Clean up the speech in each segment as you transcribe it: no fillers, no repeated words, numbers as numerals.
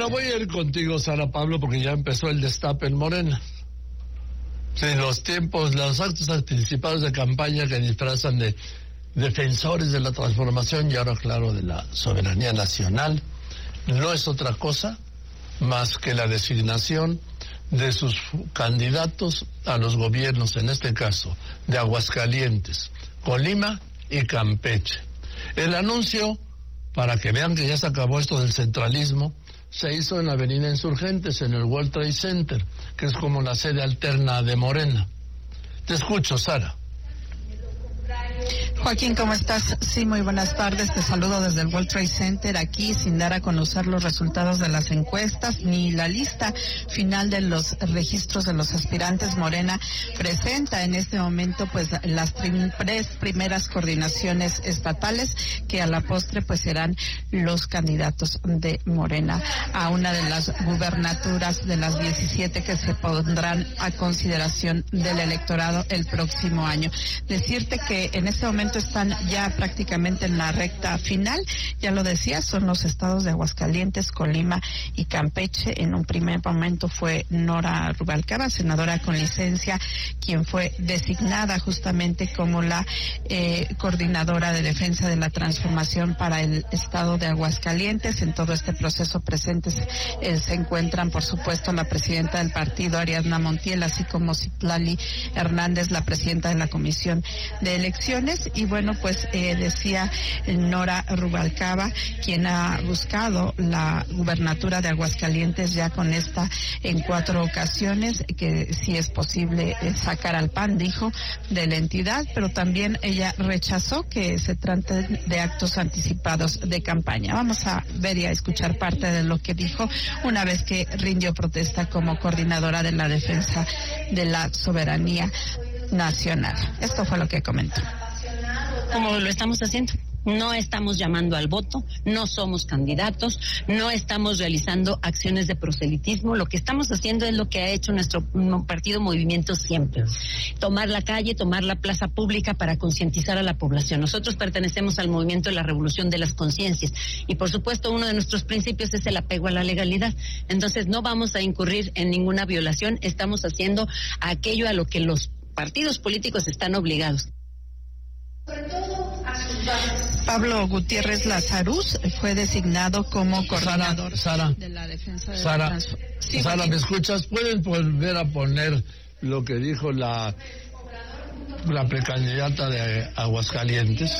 Bueno, voy a ir contigo, Sara Pablo, porque ya empezó el destape en Morena. Sí, los actos anticipados de campaña que disfrazan de defensores de la transformación y ahora, claro, de la soberanía nacional, no es otra cosa más que la designación de sus candidatos a los gobiernos, en este caso, de Aguascalientes, Colima y Campeche. El anuncio, para que vean que ya se acabó esto del centralismo, se hizo en la Avenida Insurgentes, en el World Trade Center, que es como la sede alterna de Morena. Te escucho, Sara. Joaquín, ¿cómo estás? Sí, muy buenas tardes. Te saludo desde el World Trade Center, aquí sin dar a conocer los resultados de las encuestas ni la lista final de los registros de los aspirantes. Morena presenta en este momento pues las tres primeras coordinaciones estatales que a la postre pues serán los candidatos de Morena a una de las gubernaturas de las 17 que se pondrán a consideración del electorado el próximo año. Decirte que en este momento están ya prácticamente en la recta final, ya lo decía, son los estados de Aguascalientes, Colima y Campeche. En un primer momento fue Nora Rubalcaba, senadora con licencia, quien fue designada justamente como la coordinadora de defensa de la transformación para el estado de Aguascalientes. En todo este proceso presentes se encuentran, por supuesto, la presidenta del partido, Ariadna Montiel, así como Citlali Hernández, la presidenta de la Comisión de Elecciones. Y bueno, pues decía Nora Rubalcaba, quien ha buscado la gubernatura de Aguascalientes ya con esta en 4 ocasiones, que si es posible sacar al PAN, dijo, de la entidad, pero también ella rechazó que se trate de actos anticipados de campaña. Vamos a ver y a escuchar parte de lo que dijo una vez que rindió protesta como coordinadora de la defensa de la soberanía nacional. Esto fue lo que comentó. Como lo estamos haciendo. No estamos llamando al voto, no somos candidatos, no estamos realizando acciones de proselitismo. Lo que estamos haciendo es lo que ha hecho nuestro partido Movimiento siempre. Tomar la calle, tomar la plaza pública para concientizar a la población. Nosotros pertenecemos al movimiento de la revolución de las conciencias y por supuesto uno de nuestros principios es el apego a la legalidad. Entonces no vamos a incurrir en ninguna violación, estamos haciendo aquello a lo que los partidos políticos están obligados. Pablo Gutiérrez Lazarus fue designado como coordinador de la defensa de la transformación. Sí, Sara, ¿me escuchas? ¿Pueden volver a poner lo que dijo la precandidata de Aguascalientes?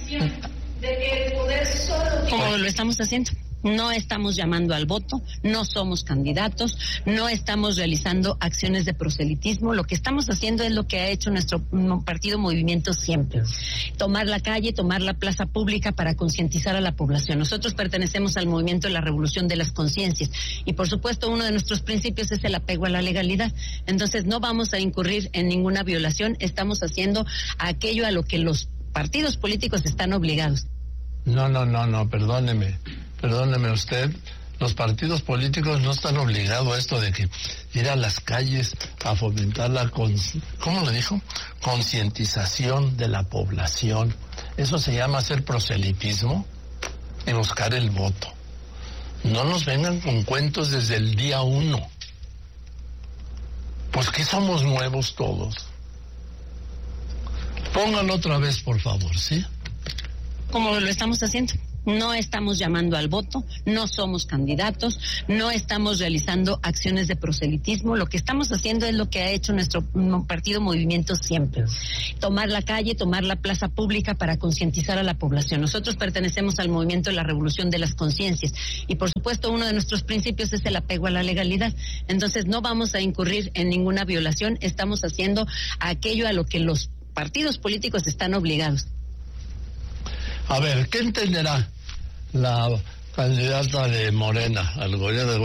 Como lo estamos haciendo. No estamos llamando al voto, no somos candidatos, no estamos realizando acciones de proselitismo. Lo que estamos haciendo es lo que ha hecho nuestro partido Movimiento siempre. Tomar la calle, tomar la plaza pública para concientizar a la población. Nosotros pertenecemos al movimiento de la revolución de las conciencias y por supuesto uno de nuestros principios es el apego a la legalidad. Entonces no vamos a incurrir en ninguna violación, estamos haciendo aquello a lo que los partidos políticos están obligados. No, perdóneme usted, los partidos políticos no están obligados a esto de que ir a las calles a fomentar ¿cómo lo dijo? Concientización de la población. Eso se llama hacer proselitismo y buscar el voto. No nos vengan con cuentos desde el día 1. Pues que somos nuevos todos. Pónganlo otra vez, por favor, ¿sí? Como lo estamos haciendo. No estamos llamando al voto, no somos candidatos, no estamos realizando acciones de proselitismo. Lo que estamos haciendo es lo que ha hecho nuestro partido Movimiento siempre. Tomar la calle, tomar la plaza pública para concientizar a la población. Nosotros pertenecemos al movimiento de la revolución de las conciencias y por supuesto uno de nuestros principios es el apego a la legalidad. Entonces no vamos a incurrir en ninguna violación, estamos haciendo aquello a lo que los partidos políticos están obligados. A ver, ¿qué entenderá la candidata de Morena al gobierno de